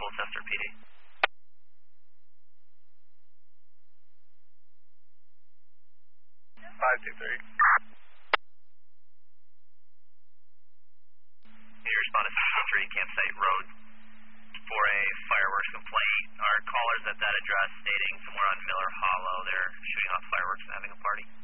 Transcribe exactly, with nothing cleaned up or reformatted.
Chester P D. five two three. You respond to sixty-three Campsite Road for a fireworks complaint. Our callers at that address stating somewhere on Miller Hollow they're shooting off fireworks and having a party.